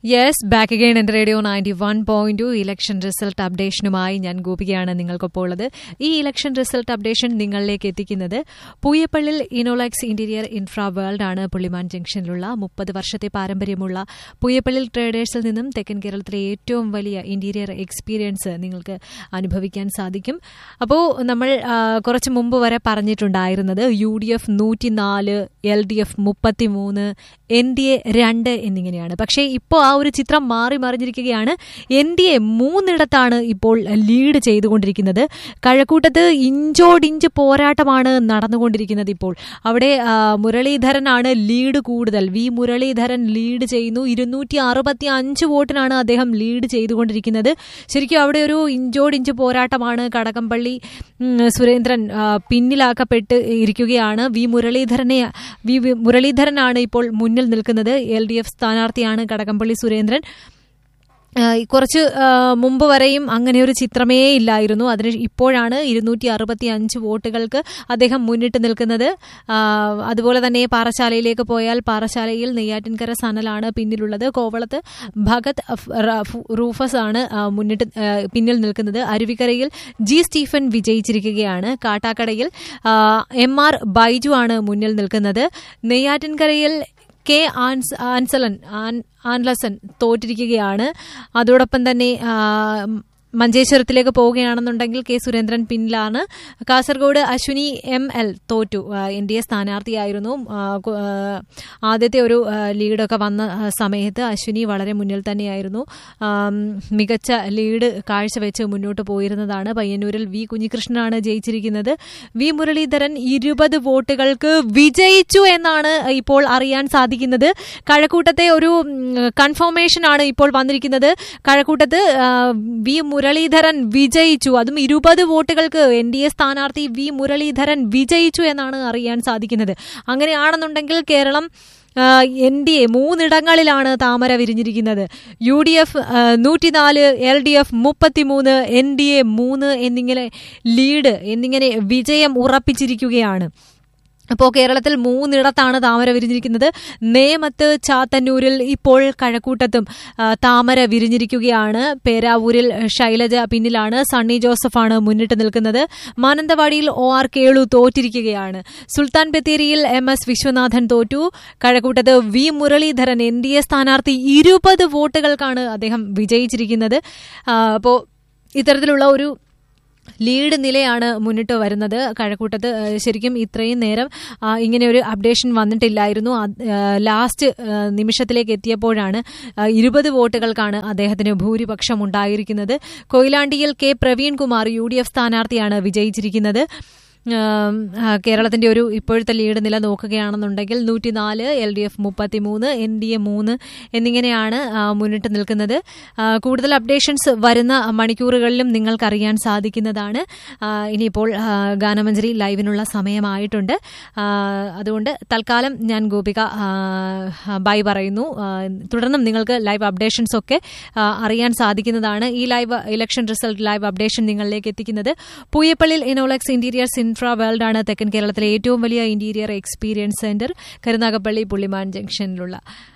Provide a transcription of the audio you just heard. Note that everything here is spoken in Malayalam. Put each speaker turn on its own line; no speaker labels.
യെസ്, ബാക്ക് അഗൈൻ എൻ്റെ റേഡിയോ 91.2 ഇലക്ഷൻ റിസൾട്ട് അപ്ഡേഷനുമായി ഞാൻ ഗോപികയാണ് നിങ്ങൾക്കൊപ്പം ഉള്ളത്. ഈ ഇലക്ഷൻ റിസൾട്ട് അപ്ഡേഷൻ നിങ്ങളിലേക്ക് എത്തിക്കുന്നത് പൂയപ്പള്ളിൽ ഇനോലക്സ് ഇന്റീരിയർ ഇൻഫ്രാ വേൾഡ് ആണ്. പുള്ളിമാൻ ജംഗ്ഷനിലുള്ള 30 വർഷത്തെ പാരമ്പര്യമുള്ള പൂയപ്പള്ളിൽ ട്രേഡേഴ്സിൽ നിന്നും തെക്കൻ കേരളത്തിലെ ഏറ്റവും വലിയ ഇന്റീരിയർ എക്സ്പീരിയൻസ് നിങ്ങൾക്ക് അനുഭവിക്കാൻ സാധിക്കും. അപ്പോൾ നമ്മൾ കുറച്ച് മുമ്പ് വരെ പറഞ്ഞിട്ടുണ്ടായിരുന്നത് UDF 104, LDF 33, NDA 2 എന്നിങ്ങനെയാണ്. പക്ഷേ ഇപ്പോൾ ആ ഒരു ചിത്രം മാറി മറിഞ്ഞിരിക്കുകയാണ്. NDA 3 ഇപ്പോൾ ലീഡ് ചെയ്തുകൊണ്ടിരിക്കുന്നത്. കഴക്കൂട്ടത്ത് ഇഞ്ചോടിഞ്ച് പോരാട്ടമാണ് നടന്നുകൊണ്ടിരിക്കുന്നത്. ഇപ്പോൾ അവിടെ മുരളീധരനാണ് ലീഡ് കൂടുതൽ. വി മുരളീധരൻ ലീഡ് ചെയ്യുന്നു. 265 വോട്ടിനാണ് അദ്ദേഹം ലീഡ് ചെയ്തുകൊണ്ടിരിക്കുന്നത്. ശരിക്കും അവിടെ ഒരു ഇഞ്ചോടിഞ്ച് പോരാട്ടമാണ്. കടകംപള്ളി സുരേന്ദ്രൻ പിന്നിലാക്കപ്പെട്ട് ഇരിക്കുകയാണ്. വി മുരളീധരനാണ് ഇപ്പോൾ മുന്നിൽ നിൽക്കുന്നത്. LDF സ്ഥാനാർത്ഥിയാണ് കടകംപള്ളി സുരേന്ദ്രൻ. കുറച്ച് മുമ്പ് വരെയും അങ്ങനെ ഒരു ചിത്രമേ ഇല്ലായിരുന്നു. അതിന് ഇപ്പോഴാണ് 265 വോട്ടുകൾക്ക് അദ്ദേഹം മുന്നിട്ട് നിൽക്കുന്നത്. അതുപോലെ തന്നെ പാറശാലയിലേക്ക് പോയാൽ പാറശാലയിൽ നെയ്യാറ്റിൻകര സനലാണ് പിന്നിലുള്ളത്. കോവളത്ത് ഭഗത് റൂഫസ് ആണ് പിന്നിൽ നിൽക്കുന്നത്. അരുവിക്കരയിൽ G. സ്റ്റീഫൻ വിജയിച്ചിരിക്കുകയാണ്. കാട്ടാക്കടയിൽ MR ബൈജു ആണ് മുന്നിൽ നിൽക്കുന്നത്. നെയ്യാറ്റിൻകരയിൽ K. ആൻലസൻ തോറ്റിരിക്കുകയാണ്. അതോടൊപ്പം തന്നെ മഞ്ചേശ്വരത്തിലേക്ക് പോവുകയാണെന്നുണ്ടെങ്കിൽ K. സുരേന്ദ്രൻ പിന്നിലാണ്. കാസർഗോഡ് അശ്വിനി ML തോറ്റു. NDA സ്ഥാനാർത്ഥിയായിരുന്നു. ആദ്യത്തെ ഒരു ലീഡൊക്കെ വന്ന സമയത്ത് അശ്വിനി വളരെ മുന്നിൽ തന്നെയായിരുന്നു. മികച്ച ലീഡ് കാഴ്ചവെച്ച് മുന്നോട്ട് പോയിരുന്നതാണ്. പയ്യന്നൂരിൽ V. കുഞ്ഞികൃഷ്ണനാണ് ജയിച്ചിരിക്കുന്നത്. വി മുരളീധരൻ 20 വോട്ടുകൾക്ക് വിജയിച്ചു എന്നാണ് ഇപ്പോൾ അറിയാൻ സാധിക്കുന്നത്. കഴക്കൂട്ടത്തെ ഒരു കൺഫർമേഷൻ ആണ് ഇപ്പോൾ വന്നിരിക്കുന്നത്. കഴക്കൂട്ടത്ത് വി മുരളീധരൻ വിജയിച്ചു. അതും 20 വോട്ടുകൾക്ക് NDA സ്ഥാനാർത്ഥി വി മുരളീധരൻ വിജയിച്ചു എന്നാണ് അറിയാൻ സാധിക്കുന്നത്. അങ്ങനെയാണെന്നുണ്ടെങ്കിൽ കേരളം NDA 3 താമര വിരിഞ്ഞിരിക്കുന്നത്. UDF 104, LDF 33, NDA 3 എന്നിങ്ങനെ വിജയം ഉറപ്പിച്ചിരിക്കുകയാണ്. അപ്പോൾ കേരളത്തിൽ 3 താമര വിരിഞ്ഞിരിക്കുന്നത്. നേമത്ത്, ചാത്തന്നൂരിൽ, ഇപ്പോൾ കഴക്കൂട്ടത്തും താമര വിരിഞ്ഞിരിക്കുകയാണ്. പേരാവൂരിൽ ശൈലജ പിന്നിലാണ്. സണ്ണി ജോസഫാണ് മുന്നിട്ട് നിൽക്കുന്നത്. മാനന്തവാടിയിൽ OR കേളു തോറ്റിരിക്കുകയാണ്. സുൽത്താൻ ബത്തേരിയിൽ MS വിശ്വനാഥൻ തോറ്റു. കഴക്കൂട്ടത്ത് വി മുരളീധരൻ NDA സ്ഥാനാർത്ഥി 20 വോട്ടുകൾക്കാണ് അദ്ദേഹം വിജയിച്ചിരിക്കുന്നത്. അപ്പോൾ ഇത്തരത്തിലുള്ള ഒരു ലീഡ് നിലയാണ് മുന്നിട്ട് വരുന്നത്. കഴക്കൂട്ടത്ത് ശരിക്കും ഇത്രയും നേരം ഇങ്ങനെ ഒരു അപ്ഡേഷൻ വന്നിട്ടില്ലായിരുന്നു. ലാസ്റ്റ് നിമിഷത്തിലേക്ക് എത്തിയപ്പോഴാണ് 20 വോട്ടുകൾക്കാണ് അദ്ദേഹത്തിന് ഭൂരിപക്ഷം ഉണ്ടായിരിക്കുന്നത്. കൊയിലാണ്ടിയിൽ K. പ്രവീൺകുമാർ UDF സ്ഥാനാർത്ഥിയാണ് വിജയിച്ചിരിക്കുന്നത്. കേരളത്തിന്റെ ഒരു ഇപ്പോഴത്തെ ലീഡ് നില നോക്കുകയാണെന്നുണ്ടെങ്കിൽ 104, LDF 33, NDA 3 എന്നിങ്ങനെയാണ് മുന്നിട്ട് നിൽക്കുന്നത്. കൂടുതൽ അപ്ഡേഷൻസ് വരുന്ന മണിക്കൂറുകളിലും നിങ്ങൾക്കറിയാൻ സാധിക്കുന്നതാണ്. ഇനിയിപ്പോൾ ഗാനമഞ്ജരി ലൈവിനുള്ള സമയമായിട്ടുണ്ട്. അതുകൊണ്ട് തൽക്കാലം ഞാൻ ഗോപിക ബൈ പറയുന്നു. തുടർന്നും നിങ്ങൾക്ക് ലൈവ് അപ്ഡേഷൻസ് ഒക്കെ അറിയാൻ സാധിക്കുന്നതാണ്. ഈ live election result live updation നിങ്ങളിലേക്ക് എത്തിക്കുന്നത് പൂയപ്പള്ളിയിൽ ഇനോലക്സ് ഇന്റീരിയർസ് ഇൻഫ്രാ വേൾഡ് ആണ്. തെക്കൻ കേരളത്തിലെ ഏറ്റവും വലിയ ഇന്റീരിയർ എക്സ്പീരിയൻസ് സെന്റർ കരുനാഗപ്പള്ളി പുള്ളിമാൻ ജംഗ്ഷനിലുള്ള